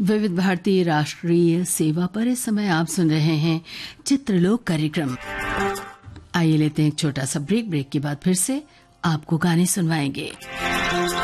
विविध भारती राष्ट्रीय सेवा पर इस समय आप सुन रहे हैं चित्रलोक कार्यक्रम। आइए लेते हैं एक छोटा सा ब्रेक के बाद फिर से आपको गाने सुनवाएंगे।